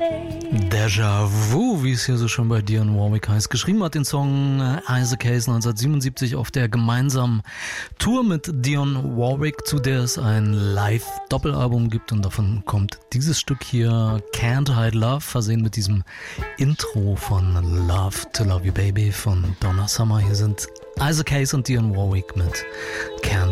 Déjà Vu, wie es hier so schon bei Dionne Warwick heißt. Geschrieben hat den Song Isaac Hayes 1977 auf der gemeinsamen Tour mit Dionne Warwick, zu der es ein Live-Doppelalbum gibt, und davon kommt dieses Stück hier, Can't Hide Love, versehen mit diesem Intro von Love to Love You Baby von Donna Summer. Hier sind Isaac Hayes und Dionne Warwick mit Can't